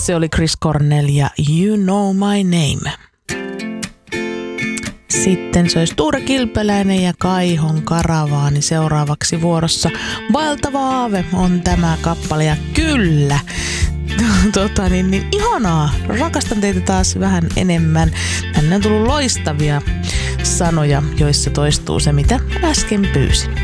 Se oli Chris Cornell ja You Know My Name. Sitten se olisi Tuure Kilpeläinen ja Kaihon Karavaani seuraavaksi vuorossa. Vaeltava aave on tämä kappale ja kyllä, niin ihanaa. Rakastan teitä taas vähän enemmän. Tänne on tullut loistavia sanoja, joissa toistuu se, mitä äsken pyysin.